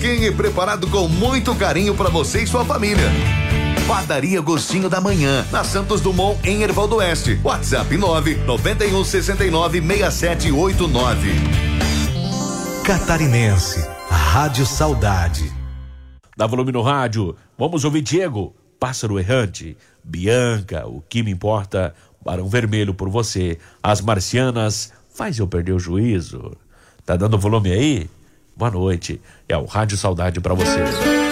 fresquinho e preparado com muito carinho para você e sua família. Padaria Gostinho da Manhã, na Santos Dumont, em Erval do Oeste. WhatsApp 991696789. Catarinense, Rádio Saudade. Dá volume no rádio. Vamos ouvir Diego, Pássaro Errante. Bianca, O Que Me Importa, Barão Vermelho por Você. As Marcianas, Faz Eu Perder o Juízo. Tá dando volume aí? Boa noite. É o Rádio Saudade pra você.